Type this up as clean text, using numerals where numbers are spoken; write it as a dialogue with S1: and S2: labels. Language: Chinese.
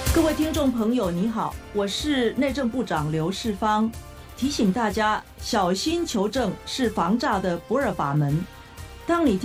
S1: 各位听众朋友，你好，我是内政部长刘世芳，提醒大家小心求证是防诈的不二法门。当你